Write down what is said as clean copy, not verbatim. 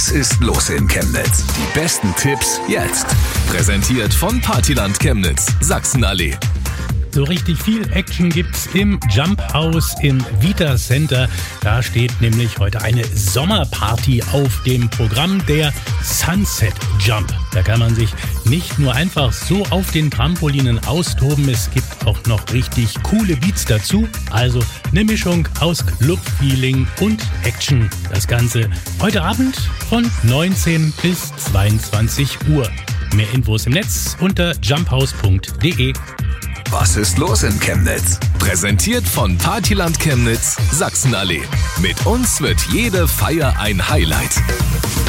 Was ist los in Chemnitz? Die besten Tipps jetzt. Präsentiert von Partyland Chemnitz, Sachsenallee. So richtig viel Action gibt's im Jump House im Vita Center. Da steht nämlich heute eine Sommerparty auf dem Programm, der Sunset Jump. Da kann man sich nicht nur einfach so auf den Trampolinen austoben, es gibt auch noch richtig coole Beats dazu. Also eine Mischung aus Club-Feeling und Action. Das Ganze heute Abend von 19 bis 22 Uhr. Mehr Infos im Netz unter jumphouse.de. Was ist los in Chemnitz? Präsentiert von Partyland Chemnitz, Sachsenallee. Mit uns wird jede Feier ein Highlight.